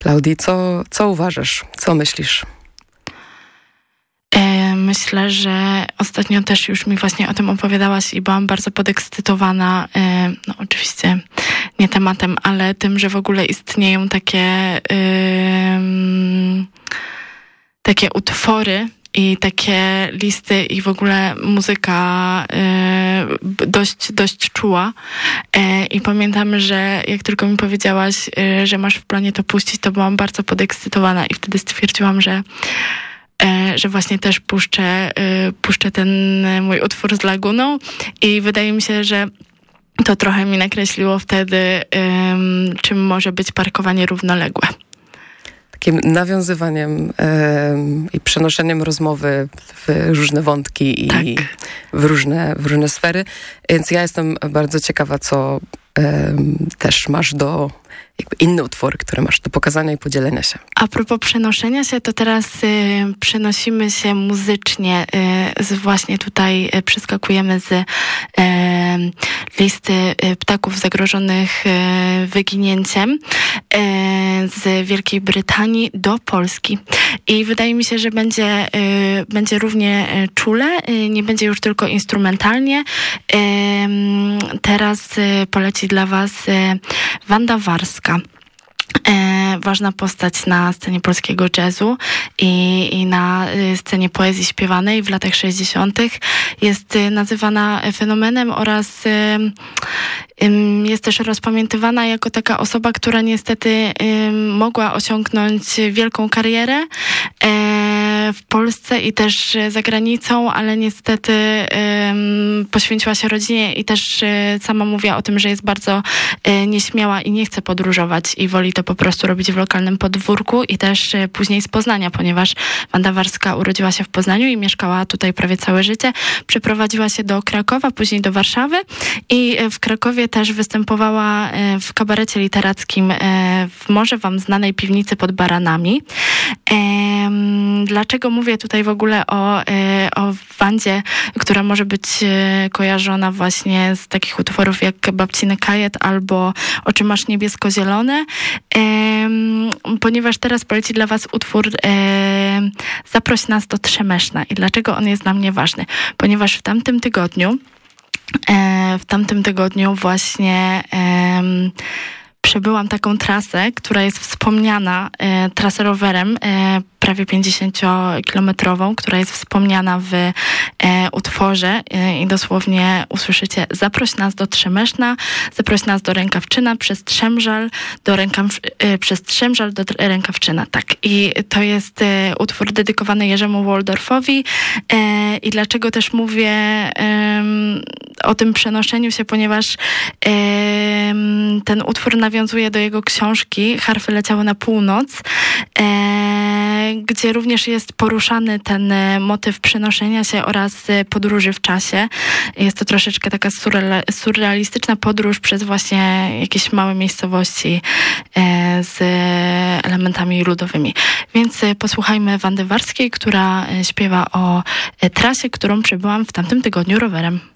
Klaudii, co uważasz? Co myślisz? Myślę, że ostatnio też już mi właśnie o tym opowiadałaś i byłam bardzo podekscytowana, no oczywiście nie tematem, ale tym, że w ogóle istnieją takie utwory i takie listy i w ogóle muzyka dość czuła. I pamiętam, że jak tylko mi powiedziałaś, że masz w planie to puścić, to byłam bardzo podekscytowana i wtedy stwierdziłam, że właśnie też puszczę ten mój utwór z Laguną i wydaje mi się, że to trochę mi nakreśliło wtedy, czym może być parkowanie równoległe. Takim nawiązywaniem i przenoszeniem rozmowy w różne wątki i w różne sfery. Więc ja jestem bardzo ciekawa, co też masz jakby inny utwór, który masz do pokazania i podzielenia się. A propos przenoszenia się, to teraz przenosimy się muzycznie. Właśnie tutaj przeskakujemy z listy ptaków zagrożonych wyginięciem z Wielkiej Brytanii do Polski. I wydaje mi się, że będzie równie czule, nie będzie już tylko instrumentalnie. Teraz poleci dla was Wanda Warska. Ważna postać na scenie polskiego jazzu i na scenie poezji śpiewanej w latach 60. Jest nazywana fenomenem oraz jest też rozpamiętywana jako taka osoba, która niestety mogła osiągnąć wielką karierę w Polsce i też za granicą, ale niestety poświęciła się rodzinie i też sama mówiła o tym, że jest bardzo nieśmiała i nie chce podróżować i woli to po prostu robić w lokalnym podwórku i też później z Poznania, ponieważ Wanda Warska urodziła się w Poznaniu i mieszkała tutaj prawie całe życie. Przeprowadziła się do Krakowa, później do Warszawy i w Krakowie też występowała w kabarecie literackim w może wam znanej piwnicy pod Baranami. Dlaczego mówię tutaj w ogóle o Wandzie, która może być kojarzona właśnie z takich utworów jak Babciny Kajet albo Oczy masz niebiesko-zielone, ponieważ teraz poleci dla was utwór Zaproś nas do Trzemeszna. I dlaczego on jest dla mnie ważny? Ponieważ w tamtym tygodniu właśnie przebyłam taką trasę, która jest wspomniana, trasę rowerem, prawie 50-kilometrową, która jest wspomniana w utworze i dosłownie usłyszycie: zaproś nas do Trzemeszna, zaproś nas do Rękawczyna, przez Trzemżal do Rękawczyna. Tak. I to jest utwór dedykowany Jerzemu Waldorfowi. I dlaczego też mówię o tym przenoszeniu się, ponieważ ten utwór nawiązuje do jego książki Harfy leciały na północ, gdzie również jest poruszany ten motyw przenoszenia się oraz podróży w czasie. Jest to troszeczkę taka surrealistyczna podróż przez właśnie jakieś małe miejscowości z elementami ludowymi. Więc posłuchajmy Wandy Warskiej, która śpiewa o trasie, którą przebyłam w tamtym tygodniu rowerem.